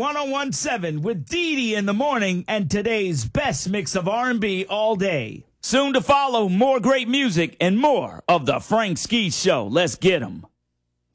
1017 with Dee Dee in the morning and today's best mix of R&B all day. Soon to follow, more great music and more of the Frank Ski Show. Let's get 'em.